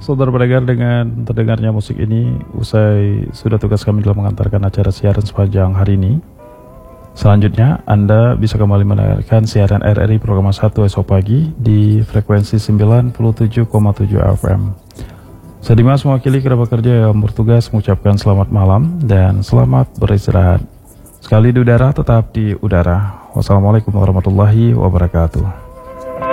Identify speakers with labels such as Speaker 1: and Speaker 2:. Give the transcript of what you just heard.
Speaker 1: saudara pendengar, dengan terdengarnya musik ini, usai sudah tugas kami dalam mengantarkan acara siaran sepanjang hari ini. Selanjutnya, Anda bisa kembali mendengarkan siaran RRI program 1 esok pagi di frekuensi 97,7 FM. Saya Dimas, mewakili kerabat kerja yang bertugas, mengucapkan selamat malam dan selamat beristirahat. Sekali di udara, tetap di udara. Wassalamualaikum warahmatullahi wabarakatuh.